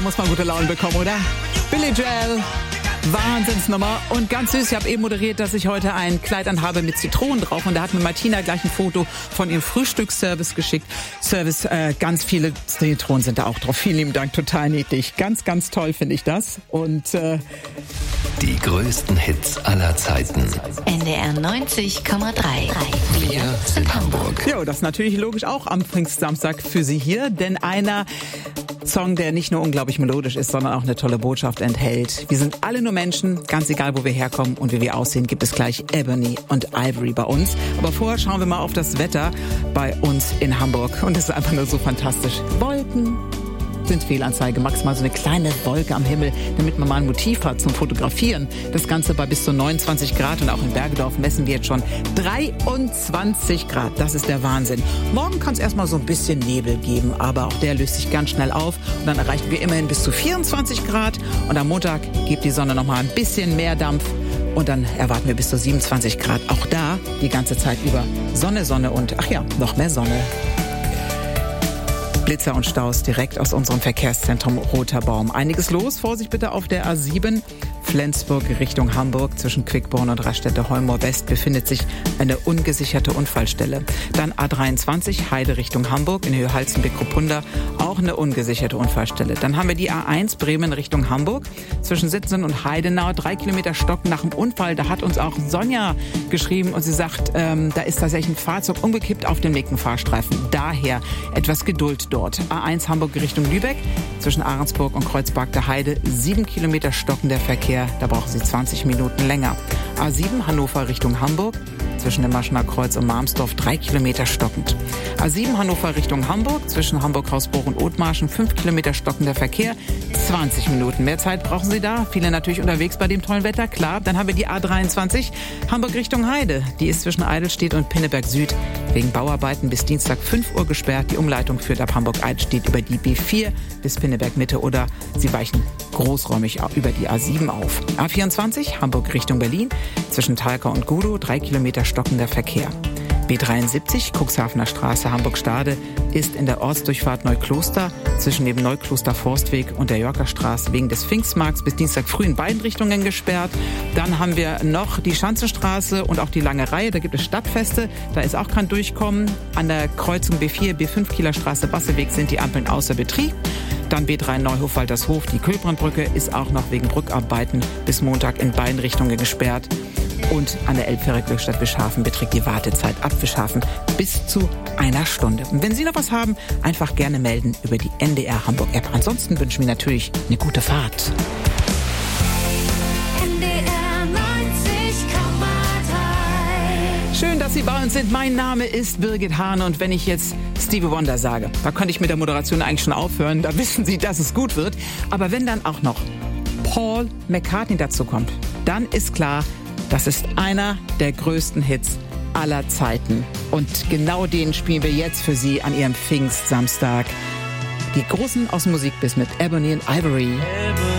muss man gute Laune bekommen, oder? Billy Joel, Wahnsinnsnummer. Und ganz süß, ich habe eben moderiert, dass ich heute ein Kleid anhabe mit Zitronen drauf. Und da hat mir Martina gleich ein Foto von ihrem Frühstücksservice geschickt. Ganz viele Zitronen sind da auch drauf. Vielen lieben Dank, total niedlich. Ganz, ganz toll finde ich das. Und die größten Hits aller Zeiten. NDR 90,3. Wir sind Hamburg. Ja, das ist natürlich logisch auch am Pfingstsamstag für Sie hier. Denn einer Song, der nicht nur unglaublich melodisch ist, sondern auch eine tolle Botschaft enthält. Wir sind alle nur Menschen, ganz egal, wo wir herkommen und wie wir aussehen, gibt es gleich Ebony und Ivory bei uns. Aber vorher schauen wir mal auf das Wetter bei uns in Hamburg. Und es ist einfach nur so fantastisch. Wolken sind Fehlanzeige, maximal so eine kleine Wolke am Himmel, damit man mal ein Motiv hat zum Fotografieren. Das Ganze bei bis zu 29 Grad und auch in Bergedorf messen wir jetzt schon 23 Grad. Das ist der Wahnsinn. Morgen kann es erstmal so ein bisschen Nebel geben, aber auch der löst sich ganz schnell auf und dann erreichen wir immerhin bis zu 24 Grad und am Montag gibt die Sonne nochmal ein bisschen mehr Dampf und dann erwarten wir bis zu 27 Grad. Auch da die ganze Zeit über Sonne, Sonne und, ach ja, noch mehr Sonne. Blitzer und Staus direkt aus unserem Verkehrszentrum Roter Baum. Einiges los. Vorsicht bitte auf der A7. Flensburg Richtung Hamburg. Zwischen Quickborn und Raststätte-Heumor West befindet sich eine ungesicherte Unfallstelle. Dann A23 Heide Richtung Hamburg in Höhe Halzenbeck-Kruppunda. Auch eine ungesicherte Unfallstelle. Dann haben wir die A1 Bremen Richtung Hamburg. Zwischen Sitzensen und Heidenau 3 Kilometer Stocken nach dem Unfall. Da hat uns auch Sonja geschrieben und sie sagt, da ist tatsächlich ein Fahrzeug umgekippt auf dem linken Fahrstreifen. Daher etwas Geduld dort. A1 Hamburg Richtung Lübeck. Zwischen Ahrensburg und Kreuzberg der Heide 7 Kilometer stockender Verkehr. Da brauchen Sie 20 Minuten länger. A7 Hannover Richtung Hamburg. Zwischen dem Maschener Kreuz und Marmsdorf 3 Kilometer stockend. A7 Hannover Richtung Hamburg. Zwischen Hamburg-Hausbruch und Othmarschen 5 Kilometer stockender Verkehr. 20 Minuten. Mehr Zeit brauchen Sie da. Viele natürlich unterwegs bei dem tollen Wetter. Klar, dann haben wir die A23 Hamburg Richtung Heide. Die ist zwischen Eidelstedt und Pinneberg Süd wegen Bauarbeiten bis Dienstag 5 Uhr gesperrt. Die Umleitung führt ab Hamburg-Eidelstedt über die B4 bis Pinneberg Mitte oder Sie weichen großräumig über die A7 auf. A24 Hamburg Richtung Berlin. Zwischen Talca und Gudow 3 Kilometer stockender Verkehr. B73 Cuxhavener Straße Hamburg-Stade ist in der Ortsdurchfahrt Neukloster zwischen dem Neukloster Forstweg und der Yorkerstraße wegen des Pfingstmarkts bis Dienstag früh in beiden Richtungen gesperrt. Dann haben wir noch die Schanzenstraße und auch die Lange Reihe. Da gibt es Stadtfeste. Da ist auch kein Durchkommen. An der Kreuzung B4, B5 Kieler Straße, Basseweg sind die Ampeln außer Betrieb. Dann B3 Neuhof-Waltershof. Die Kühlbrandbrücke ist auch noch wegen Brückarbeiten bis Montag in beiden Richtungen gesperrt. Und an der Elbfähre-Glückstadt Wischhafen beträgt die Wartezeit ab Wischhafen bis zu 1 Stunde. Und wenn Sie noch was haben, einfach gerne melden über die NDR Hamburg App. Ansonsten wünschen wir natürlich eine gute Fahrt. NDR 90,3. Schön, dass Sie bei uns sind. Mein Name ist Birgit Hahn und wenn ich jetzt Stevie Wonder sage, da könnte ich mit der Moderation eigentlich schon aufhören. Da wissen Sie, dass es gut wird. Aber wenn dann auch noch Paul McCartney dazu kommt, dann ist klar, das ist einer der größten Hits aller Zeiten. Und genau den spielen wir jetzt für Sie an Ihrem Pfingstsamstag. Die Großen aus dem Musikbiss mit Ebony and Ivory.